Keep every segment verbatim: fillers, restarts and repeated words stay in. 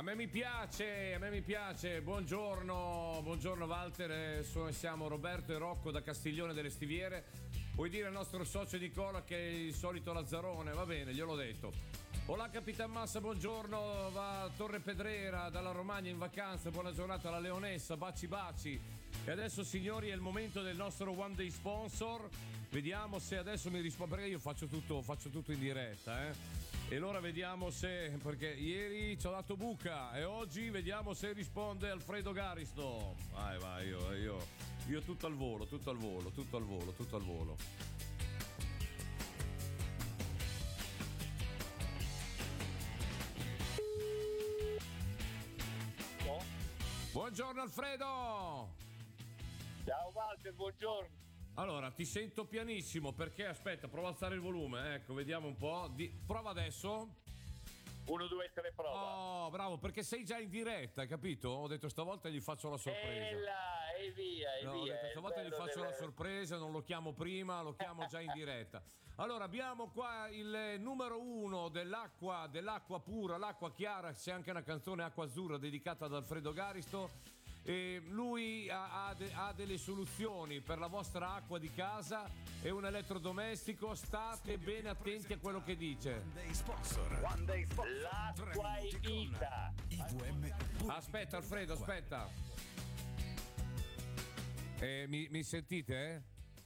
A me mi piace, a me mi piace. Buongiorno, buongiorno Walter, siamo Roberto e Rocco da Castiglione delle Stiviere. Vuoi dire al nostro socio di Cola che è il solito Lazzarone? Va bene, gliel'ho detto. Hola Capitan Massa, buongiorno, va a Torre Pedrera dalla Romagna in vacanza, buona giornata alla Leonessa, baci baci. E adesso signori è il momento del nostro One Day Sponsor. Vediamo se adesso mi risponde, perché io faccio tutto, faccio tutto in diretta, eh. E allora vediamo se, perché ieri ci ho dato buca e oggi vediamo se risponde Alfredo Garisto. Vai, vai, io, io, io tutto al volo, tutto al volo, tutto al volo, tutto al volo. Oh. Buongiorno Alfredo! Ciao Walter, buongiorno. Allora, ti sento pianissimo perché, aspetta, prova a alzare il volume, ecco, vediamo un po'. Di... Prova adesso. uno, due, tre, prova. Oh, bravo, perché sei già in diretta, hai capito? Ho detto stavolta gli faccio la sorpresa. E là, e via, e no, via. ho detto stavolta gli faccio delle... la sorpresa, non lo chiamo prima, lo chiamo già in diretta. Allora, abbiamo qua il numero uno dell'acqua, dell'acqua pura, l'acqua chiara, c'è anche una canzone Acqua Azzurra dedicata ad Alfredo Garisto. E lui ha, ha, de, ha delle soluzioni per la vostra acqua di casa e un elettrodomestico. State bene attenti a quello che dice. One Day Sponsor. One Day Sponsor. L'acqua è vita. I V M. Aspetta Alfredo, aspetta. Eh, mi, mi sentite? Eh?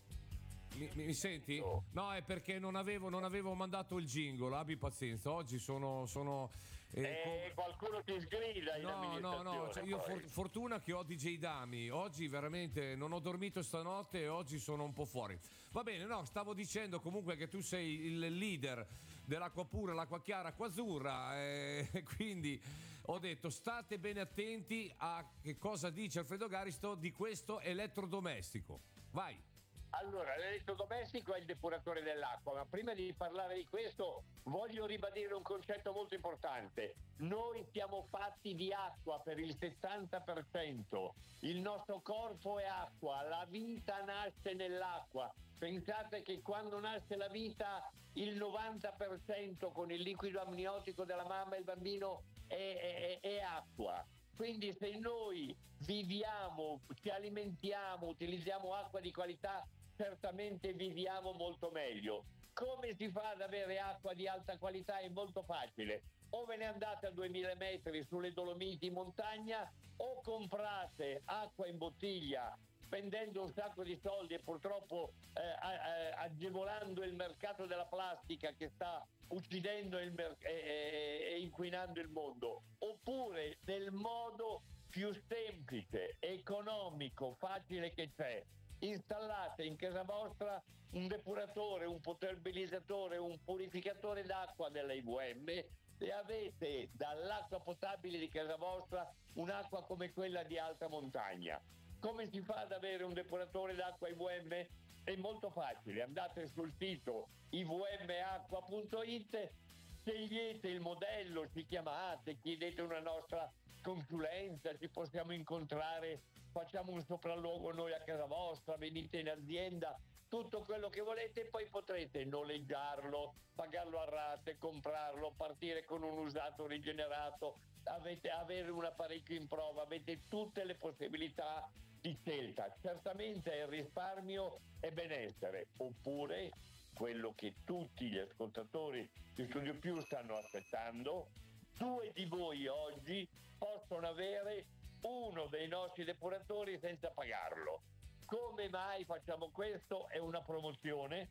Mi, mi, mi senti? No, è perché non avevo, non avevo mandato il jingle, abbi pazienza. Oggi sono... sono eh, eh, com- qualcuno ti sgrida in No, no, no, cioè io for- fortuna che ho D J Dami. Oggi veramente non ho dormito stanotte e oggi sono un po' fuori. Va bene, no, stavo dicendo comunque che tu sei il leader dell'acqua pura, l'acqua chiara, acqua azzurra, eh, quindi ho detto state bene attenti a che cosa dice Alfredo Garisto di questo elettrodomestico. Vai. Allora, l'elettrodomestico è il depuratore dell'acqua, ma prima di parlare di questo voglio ribadire un concetto molto importante. Noi siamo fatti di acqua per il settanta per cento, il nostro corpo è acqua, la vita nasce nell'acqua. Pensate che quando nasce la vita il novanta per cento con il liquido amniotico della mamma e il bambino è, è, è acqua. Quindi se noi viviamo, ci alimentiamo, utilizziamo acqua di qualità, certamente viviamo molto meglio. Come si fa ad avere acqua di alta qualità? È molto facile. O ve ne andate a duemila metri sulle Dolomiti in montagna o comprate acqua in bottiglia spendendo un sacco di soldi e purtroppo eh, eh, agevolando il mercato della plastica che sta uccidendo il mer- e, e inquinando il mondo. Oppure nel modo più semplice, economico, facile che c'è, installate in casa vostra un depuratore, un potabilizzatore, un purificatore d'acqua della I V M e avete dall'acqua potabile di casa vostra un'acqua come quella di alta montagna. Come si fa ad avere un depuratore d'acqua I V M? È molto facile, andate sul sito i v m acqua punto i t, scegliete il modello, ci chiamate, chiedete una nostra consulenza, ci possiamo incontrare, facciamo un sopralluogo noi a casa vostra, venite in azienda, tutto quello che volete e poi potrete noleggiarlo, pagarlo a rate, comprarlo, partire con un usato rigenerato, avete, avere un apparecchio in prova, avete tutte le possibilità di scelta. Certamente è risparmio e benessere, oppure quello che tutti gli ascoltatori di Studio Più stanno aspettando, due di voi oggi possono avere uno dei nostri depuratori senza pagarlo. Come mai facciamo questo? È una promozione,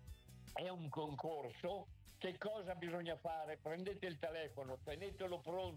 è un concorso. Che cosa bisogna fare? Prendete il telefono, tenetelo pronto